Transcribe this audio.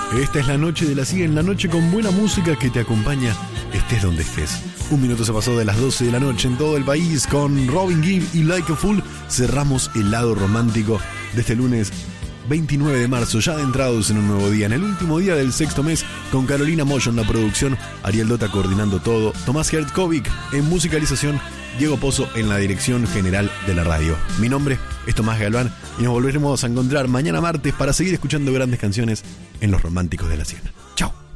Esta es la noche de la 100, la noche con buena música que te acompaña estés donde estés. Un minuto se pasó de las 12 de la noche en todo el país con Robin Gibb y Like a Fool. Cerramos el lado romántico de este lunes 29 de marzo, ya adentrados en un nuevo día, en el último día del sexto mes, con Carolina Moyo en la producción, Ariel Dota coordinando todo, Tomás Hertkovic en musicalización, Diego Pozo en la dirección general de la radio. Mi nombre es Tomás Galván y nos volveremos a encontrar mañana martes para seguir escuchando grandes canciones en Los Románticos de la 100. Chao.